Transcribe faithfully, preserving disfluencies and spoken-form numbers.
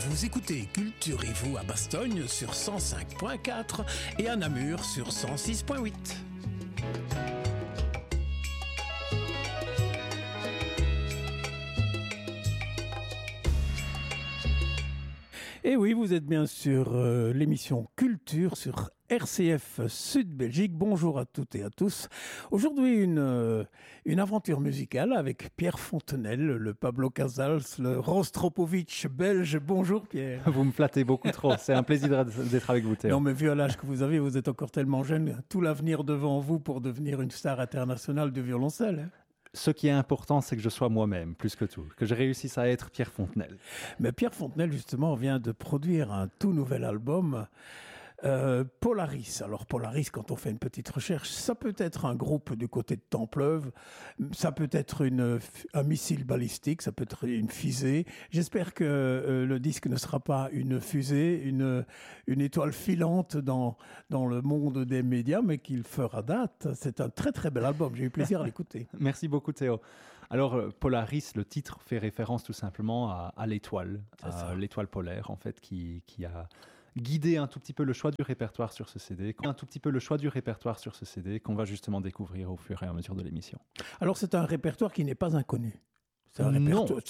Vous écoutez Culturez-vous à Bastogne sur cent cinq point quatre et à Namur sur cent six point huit. Et oui, vous êtes bien sur euh, l'émission Culture sur R C F Sud Belgique. Bonjour à toutes et à tous. Aujourd'hui, une, euh, une aventure musicale avec Pierre Fontenelle, le Pablo Casals, le Rostropovitch belge. Bonjour Pierre. Vous me flattez beaucoup trop. C'est un plaisir d'être avec vous, Théo. Non, mais vu à l'âge que vous avez, vous êtes encore tellement jeune. Tout l'avenir devant vous pour devenir une star internationale du violoncelle. Hein. Ce qui est important, c'est que je sois moi-même, plus que tout. Que je réussisse à être Pierre Fontenelle. Mais Pierre Fontenelle, justement, vient de produire un tout nouvel album, euh, Polaris. Alors Polaris, quand on fait une petite recherche, ça peut être un groupe du côté de Templeuve, ça peut être une, un missile balistique, ça peut être une fusée. J'espère que euh, le disque ne sera pas une fusée, une, une étoile filante dans, dans le monde des médias, mais qu'il fera date. C'est un très très bel album, j'ai eu plaisir à l'écouter. Merci beaucoup Théo. Alors Polaris, le titre fait référence tout simplement à, à l'étoile, à l'étoile polaire en fait, qui, qui a guidé un tout petit peu le choix du répertoire sur ce C D, un tout petit peu le choix du répertoire sur ce C D qu'on va justement découvrir au fur et à mesure de l'émission. Alors c'est un répertoire qui n'est pas inconnu. C'est un non. répertoire,